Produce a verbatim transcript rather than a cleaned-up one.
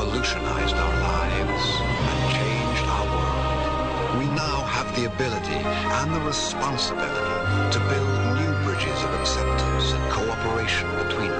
revolutionized our lives and changed our world. We now have the ability and the responsibility to build new bridges of acceptance and cooperation between us.